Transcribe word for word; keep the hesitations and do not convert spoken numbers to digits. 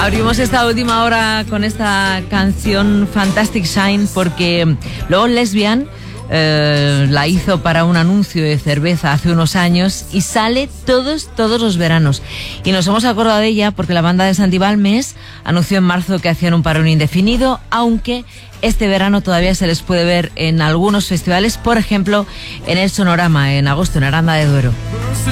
Abrimos esta última hora con esta canción Fantastic Shine porque luego Lesbian eh, la hizo para un anuncio de cerveza hace unos años y sale todos, todos los veranos. Y nos hemos acordado de ella porque la banda de Santi Balmes anunció en marzo que hacían un parón indefinido, aunque este verano todavía se les puede ver en algunos festivales, por ejemplo en el Sonorama en agosto en Aranda de Duero.